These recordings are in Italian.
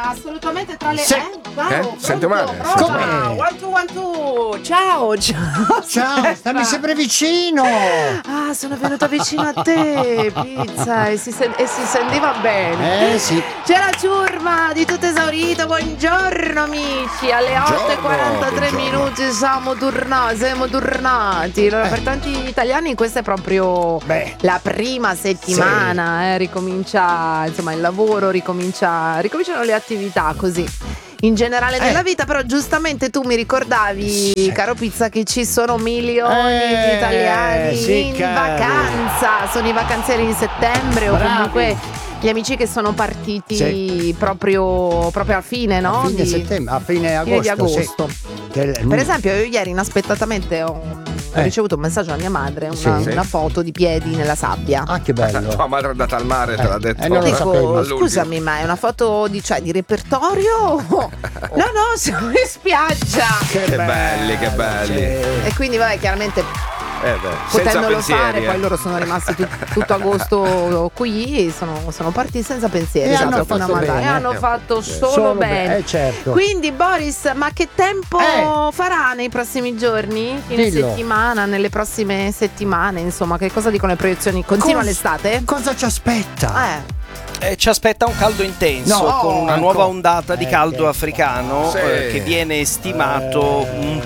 assolutamente tra le... Ciao, sento male. Come? 1, 2, 1, 2. Ciao. Ciao, stammi sempre vicino. Ah, sono venuta vicino a te, Pizza, e si sentiva bene. Sì. C'è la ciurma di tutto esaurito. Buongiorno amici, alle 8:43 minuti siamo tornati. Allora, per tanti italiani questa è proprio la prima settimana, ricomincia, insomma, il lavoro, ricominciano le attività così in generale nella vita. Però giustamente tu mi ricordavi, caro Pizza, che ci sono milioni di italiani in vacanza. Sono i vacanzieri di settembre o comunque gli amici che sono partiti proprio a fine, no? A fine settembre, a fine agosto. Di agosto. Per esempio, io ieri inaspettatamente ho ricevuto un messaggio da mia madre, una foto di piedi nella sabbia. Ah, che bello. Tua madre è andata al mare, te l'ha detto. Non lo sapevo. Scusami, ma è una foto di repertorio? No, siamo in spiaggia. Che belli. E quindi vabbè, chiaramente potendolo fare, poi loro sono rimasti tutto agosto qui e sono partiti senza pensieri. E hanno fatto solo bene. Certo. Quindi Boris, ma che tempo farà nei prossimi giorni? Fine settimana, nelle prossime settimane, insomma, che cosa dicono le proiezioni? Continua l'estate? Cosa ci aspetta? Ci aspetta un caldo intenso con una nuova ondata di caldo africano che viene stimato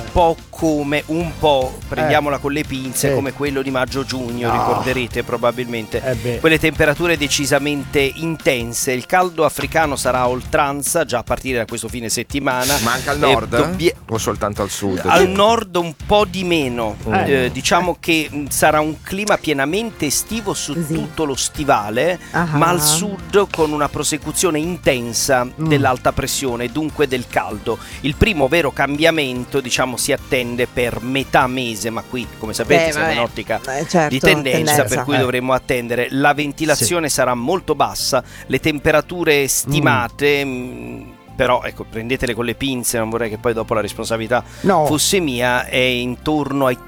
prendiamola con le pinze, come quello di maggio-giugno. Ricorderete probabilmente quelle temperature decisamente intense. Il caldo africano sarà a oltranza già a partire da questo fine settimana. Ma anche al nord? O soltanto al sud? Al nord un po' di meno. Diciamo che sarà un clima pienamente estivo su tutto lo stivale, ma al sud con una prosecuzione intensa dell'alta pressione, dunque del caldo. Il primo vero cambiamento, diciamo, si attende per metà mese, ma qui, come sapete, siamo in ottica di tendenza, per cui dovremo attendere. La ventilazione sarà molto bassa, le temperature stimate però ecco, prendetele con le pinze, non vorrei che poi dopo la responsabilità fosse mia, è intorno ai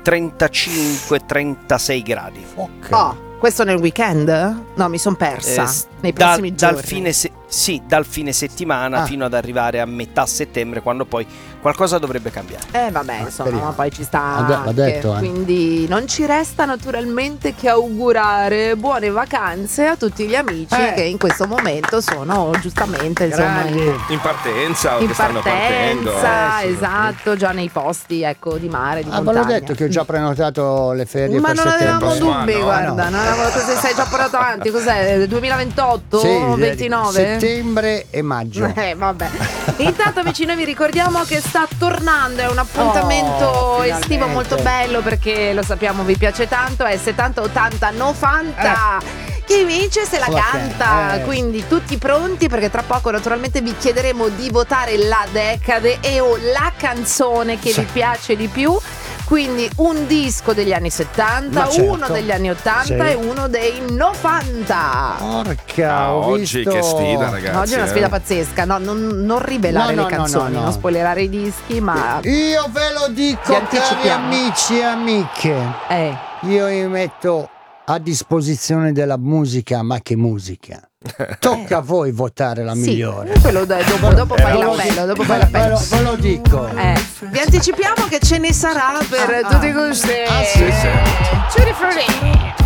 35-36 gradi. Questo nel weekend? No, mi sono persa. Nei prossimi giorni. Dal fine settimana fino ad arrivare a metà settembre, quando poi qualcosa dovrebbe cambiare. Vabbè, insomma, poi ci sta l'ha detto, quindi non ci resta naturalmente che augurare buone vacanze a tutti gli amici che in questo momento sono giustamente in partenza o che stanno partendo. Esatto, già nei posti di mare, di montagna. Ve l'ho detto che ho già prenotato le ferie per settembre. Ma non avevamo dubbi, guarda, non avevamo se sei già portato avanti. Cos'è? 2028? 29? Settembre e maggio. Vabbè. Intanto amici, noi vi ricordiamo che sta tornando, è un appuntamento estivo molto bello, perché lo sappiamo vi piace tanto, è 70 80 90. Chi vince se la canta, quindi tutti pronti, perché tra poco naturalmente vi chiederemo di votare la decade o la canzone che vi piace di più. Quindi un disco degli anni 70, uno degli anni 80 e uno dei 90. Porca, oggi che sfida, ragazzi. Oggi è una sfida pazzesca. No, non rivelare le canzoni, non spoilerare i dischi, ma io ve lo dico, cari amici e amiche. Io mi metto a disposizione della musica, ma che musica. Tocca a voi votare la migliore. Quello dopo fai l'appello, ve lo dico. Vi anticipiamo che ce ne sarà per tutti i gusti. Sì. Ci riferiamo.